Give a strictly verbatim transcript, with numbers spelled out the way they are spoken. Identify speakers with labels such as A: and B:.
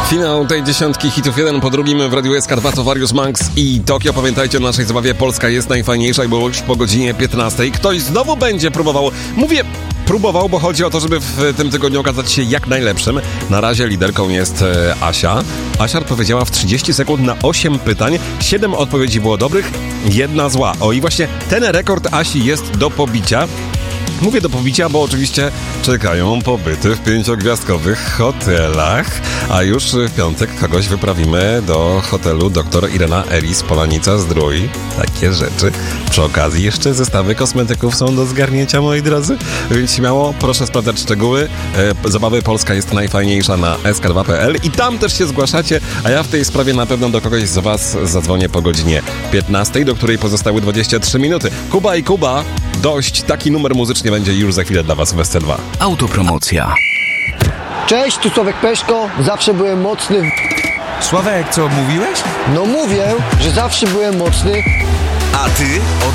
A: Finał tej dziesiątki hitów jeden po drugim w Radiu S K dwa to Warius Manx i Tokio. Pamiętajcie o naszej zabawie Polska jest najfajniejsza i było już po godzinie piętnastej. Ktoś znowu będzie próbował, mówię próbował, bo chodzi o to, żeby w tym tygodniu okazać się jak najlepszym. Na razie liderką jest e, Asia. Asia odpowiedziała w trzydzieści sekund na osiem pytań. siedem odpowiedzi było dobrych, jedna zła. O i właśnie ten rekord Asi jest do pobicia. Mówię do pobicia, bo oczywiście czekają pobyty w pięciogwiazdkowych hotelach, a już w piątek kogoś wyprawimy do hotelu doktor Irena Eris Polanica-Zdrój. Takie rzeczy. Przy okazji jeszcze zestawy kosmetyków są do zgarnięcia, moi drodzy, więc śmiało proszę sprawdzać szczegóły. E, zabawy Polska jest najfajniejsza na S K dwa kropka P L i tam też się zgłaszacie, a ja w tej sprawie na pewno do kogoś z was zadzwonię po godzinie piętnastej, do której pozostały dwadzieścia trzy minuty. Kuba i Kuba, dość, taki numer muzyczny będzie już za chwilę dla was w S C dwa.
B: Autopromocja.
C: Cześć, tu Sławek Peszko, zawsze byłem mocny w...
B: Sławek, co mówiłeś?
C: No mówię, że zawsze byłem mocny.
B: A ty od